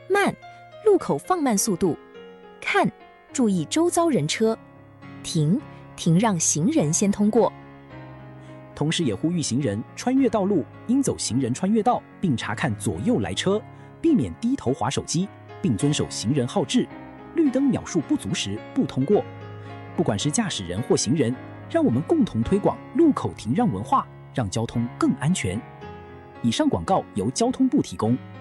慢，路口放慢速度；看，注意周遭人车；停，停让行人先通过。 同时也呼吁行人穿越道路应走行人穿越道，并查看左右来车，避免低头滑手机，并遵守行人号志，绿灯秒数不足时不通过。不管是驾驶人或行人，让我们共同推广路口停让文化，让交通更安全。以上广告由交通部提供。